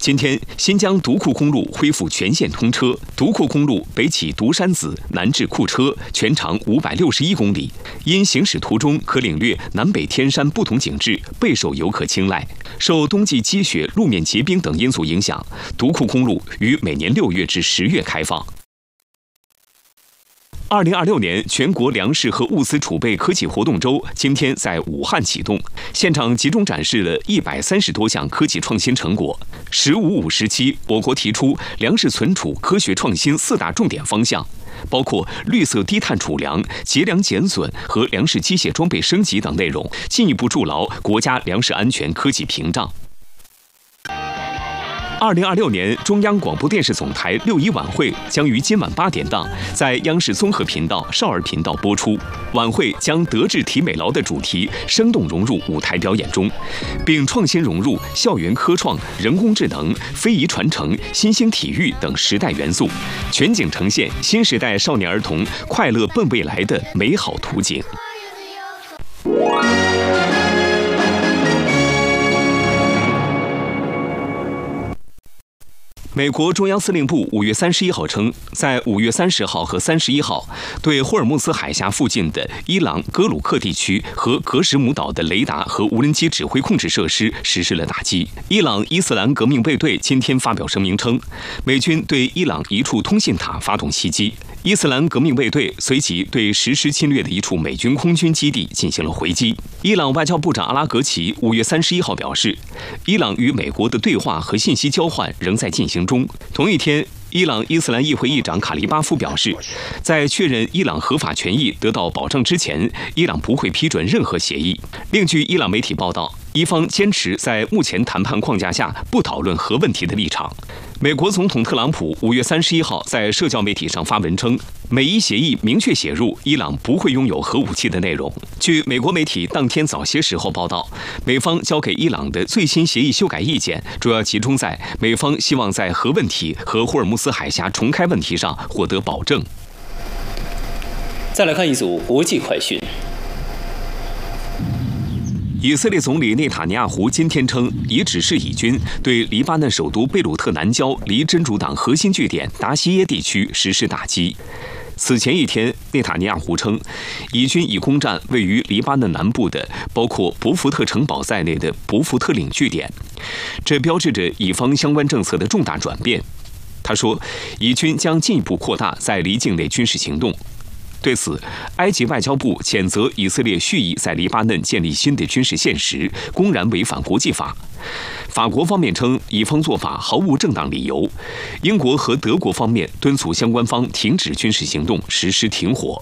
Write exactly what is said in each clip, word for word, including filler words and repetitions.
今天，新疆独库公路恢复全线通车。独库公路北起独山子，南至库车，全长五百六十一公里。因行驶途中可领略南北天山不同景致，备受游客青睐。受冬季积雪、路面结冰等因素影响，独库公路于每年六月至十月开放。二零二六年全国粮食和物资储备科技活动周今天在武汉启动，现场集中展示了一百三十多项科技创新成果。“十五五”时期，我国提出粮食存储科学创新四大重点方向，包括绿色低碳储粮、节粮减损和粮食机械装备升级等内容，进一步筑牢国家粮食安全科技屏障。二零二六年中央广播电视总台六一晚会将于今晚八点档在央视综合频道、少儿频道播出。晚会将德智体美劳的主题生动融入舞台表演中，并创新融入校园科创、人工智能、非遗传承、新兴体育等时代元素，全景呈现新时代少年儿童快乐奔未来的美好图景。美国中央司令部五月三十一号称，在五月三十号和三十一号，对霍尔木兹海峡附近的伊朗格鲁克地区和格什姆岛的雷达和无人机指挥控制设施实施了打击。伊朗伊斯兰革命卫队今天发表声明称，美军对伊朗一处通信塔发动袭击，伊斯兰革命卫队随即对实施侵略的一处美军空军基地进行了回击。伊朗外交部长阿拉格齐五月三十一号表示，伊朗与美国的对话和信息交换仍在进行中。同一天，伊朗伊斯兰议会议长卡利巴夫表示，在确认伊朗合法权益得到保障之前，伊朗不会批准任何协议。另据伊朗媒体报道，伊方坚持在目前谈判框架下不讨论核问题的立场。美国总统特朗普五月三十一号在社交媒体上发文称，美伊协议明确写入伊朗不会拥有核武器的内容。据美国媒体当天早些时候报道，美方交给伊朗的最新协议修改意见主要集中在美方希望在核问题和霍尔木兹海峡重开问题上获得保证。 再来看一组国际快讯。 以色列总理内塔尼亚胡今天称，已指示以军对黎巴嫩首都贝鲁特南郊离真主党核心据点达西耶地区实施打击。此前一天，内塔尼亚胡称，以军已攻占位于黎巴嫩南部的包括博福特城堡在内的博福特领据点，这标志着以方相关政策的重大转变。他说，以军将进一步扩大在黎境内军事行动。对此，埃及外交部谴责以色列蓄意在黎巴嫩建立新的军事现实，公然违反国际法。法国方面称，以方做法毫无正当理由。英国和德国方面敦促相关方停止军事行动，实施停火。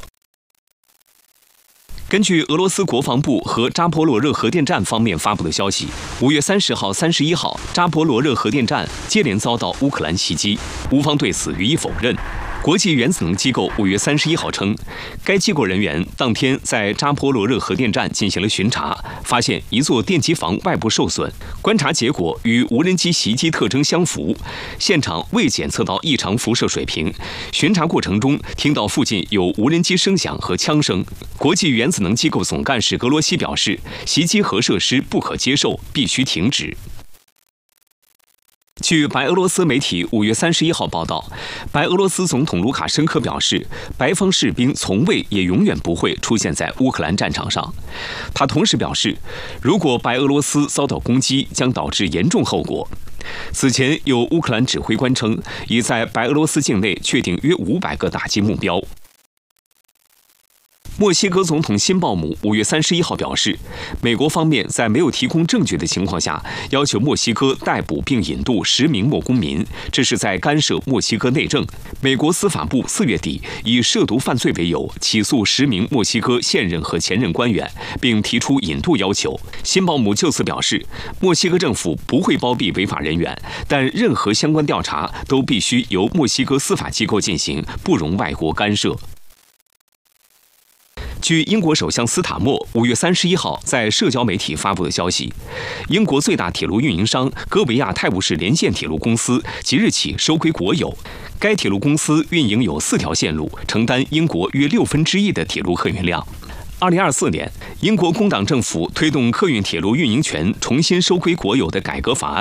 根据俄罗斯国防部和扎波罗热核电站方面发布的消息，五月三十号、三十一号，扎波罗热核电站接连遭到乌克兰袭击，乌方对此予以否认。国际原子能机构五月三十一号称，该机构人员当天在扎波罗热核电站进行了巡查，发现一座电机房外部受损，观察结果与无人机袭击特征相符，现场未检测到异常辐射水平。巡查过程中听到附近有无人机声响和枪声。国际原子能机构总干事格罗西表示，袭击核设施不可接受，必须停止。据白俄罗斯媒体五月三十一号报道，白俄罗斯总统卢卡申科表示，白方士兵从未也永远不会出现在乌克兰战场上。他同时表示，如果白俄罗斯遭到攻击，将导致严重后果。此前有乌克兰指挥官称，已在白俄罗斯境内确定约五百个打击目标。墨西哥总统辛鲍姆五月三十一号表示，美国方面在没有提供证据的情况下，要求墨西哥逮捕并引渡十名墨公民，这是在干涉墨西哥内政。美国司法部四月底以涉毒犯罪为由起诉十名墨西哥现任和前任官员，并提出引渡要求。辛鲍姆就此表示，墨西哥政府不会包庇违法人员，但任何相关调查都必须由墨西哥司法机构进行，不容外国干涉。据英国首相斯塔默五月三十一号在社交媒体发布的消息，英国最大铁路运营商戈维亚泰晤士连线铁路公司即日起收归国有。该铁路公司运营有四条线路，承担英国约六分之一的铁路客运量。二零二四年，英国工党政府推动客运铁路运营权重新收归国有的改革法案。